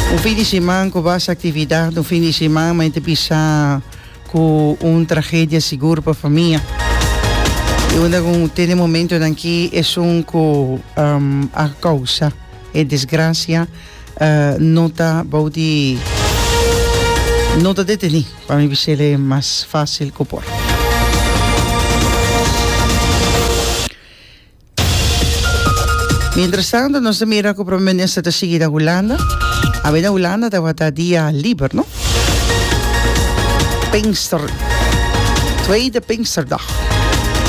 Un fim de semana com várias atividades, um fim de semana, mas tem que pensar com uma tragédia segura para a família. Eu ainda tem momento em que é com a causa, a desgraça, não está bom não está detenido, para mim é mais fácil que por. Mientras tanto, nós mira que provavelmente está seguindo a Holanda. A ver, a Holanda está dia livre, não? Pinkster. Tweede Pinksterdag.